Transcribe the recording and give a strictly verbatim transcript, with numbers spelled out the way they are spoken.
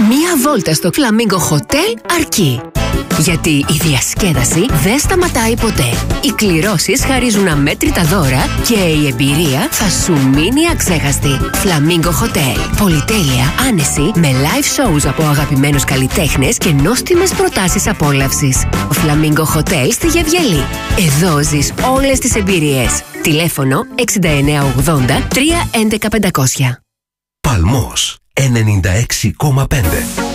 Μία βόλτα στο Flamingo Hotel αρκεί. Γιατί η διασκέδαση δεν σταματάει ποτέ. Οι κληρώσεις χαρίζουν αμέτρητα δώρα και η εμπειρία θα σου μείνει αξέχαστη. Flamingo Hotel. Πολυτέλεια, άνεση, με live shows από αγαπημένους καλλιτέχνες και νόστιμες προτάσεις απόλαυσης. Flamingo Hotel στη Γεβγελή. Εδώ ζεις όλες τις εμπειρίες. Τηλέφωνο εξήντα εννέα ογδόντα τρία έντεκα πεντακόσια. Παλμός ενενήντα έξι κόμμα πέντε.